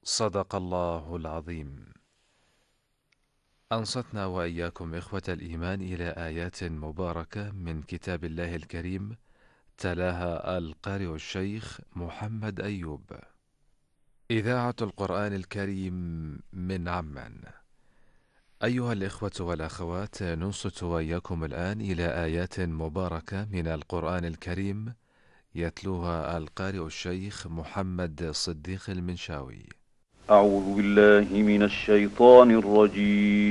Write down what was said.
صدق الله العظيم. أنصتنا وإياكم إخوة الإيمان إلى آيات مباركة من كتاب الله الكريم، تلاها القارئ الشيخ محمد أيوب. إذاعة القرآن الكريم من عمان. أيها الإخوة والأخوات، ننصت وإياكم الآن إلى آيات مباركة من القرآن الكريم، يتلوها القارئ الشيخ محمد صديق المنشاوي. أعوذ بالله من الشيطان الرجيم.